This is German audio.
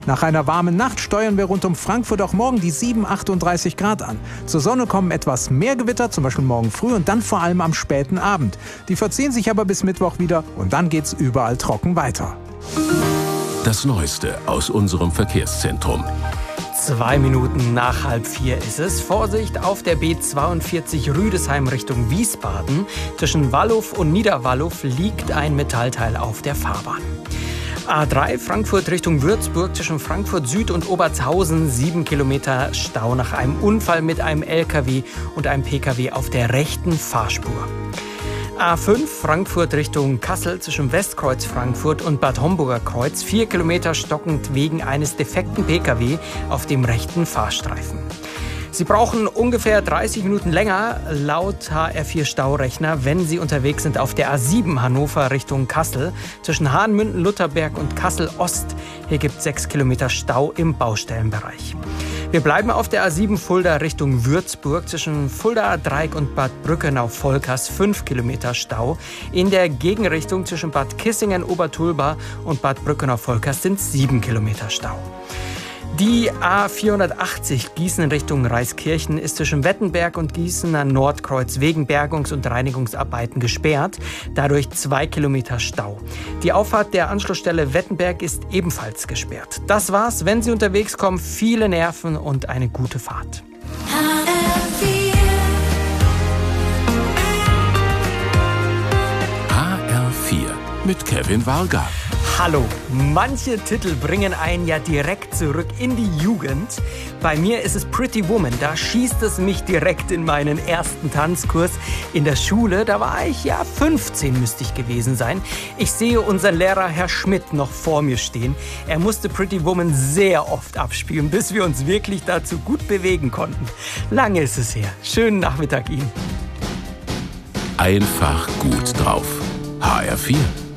Nach einer warmen Nacht steuern wir rund um Frankfurt auch morgen die 38 Grad an. Zur Sonne kommen etwas mehr Gewitter, zum Beispiel morgen früh und dann vor allem am späten Abend. Die verziehen sich aber bis Mittwoch wieder und dann geht's überall trocken weiter. Das Neueste aus unserem Verkehrszentrum. 2 Minuten nach 3:30 ist es. Vorsicht auf der B42 Rüdesheim Richtung Wiesbaden. Zwischen Walluf und Niederwalluf liegt ein Metallteil auf der Fahrbahn. A3 Frankfurt Richtung Würzburg zwischen Frankfurt Süd und Obertshausen 7 Kilometer Stau nach einem Unfall mit einem LKW und einem PKW auf der rechten Fahrspur. A5 Frankfurt Richtung Kassel zwischen Westkreuz Frankfurt und Bad Homburger Kreuz 4 Kilometer stockend wegen eines defekten PKW auf dem rechten Fahrstreifen. Sie brauchen ungefähr 30 Minuten länger, laut HR4 Staurechner, wenn Sie unterwegs sind auf der A7 Hannover Richtung Kassel. Zwischen Hahnmünden, Lutherberg und Kassel Ost. Hier gibt es 6 Kilometer Stau im Baustellenbereich. Wir bleiben auf der A7 Fulda Richtung Würzburg. Zwischen Fulda, Dreieck und Bad Brückenau-Volkers 5 Kilometer Stau. In der Gegenrichtung zwischen Bad Kissingen, Obertulba und Bad Brückenau-Volkers sind 7 Kilometer Stau. Die A480 Gießen Richtung Reiskirchen ist zwischen Wettenberg und Gießener Nordkreuz wegen Bergungs- und Reinigungsarbeiten gesperrt. Dadurch 2 Kilometer Stau. Die Auffahrt der Anschlussstelle Wettenberg ist ebenfalls gesperrt. Das war's. Wenn Sie unterwegs kommen, viele Nerven und eine gute Fahrt. HR4 mit Kevin Varga. Hallo, manche Titel bringen einen ja direkt zurück in die Jugend. Bei mir ist es Pretty Woman, da schießt es mich direkt in meinen ersten Tanzkurs in der Schule. Da war ich 15 müsste ich gewesen sein. Ich sehe unseren Lehrer Herr Schmidt noch vor mir stehen. Er musste Pretty Woman sehr oft abspielen, bis wir uns wirklich dazu gut bewegen konnten. Lange ist es her. Schönen Nachmittag Ihnen. Einfach gut drauf. HR4.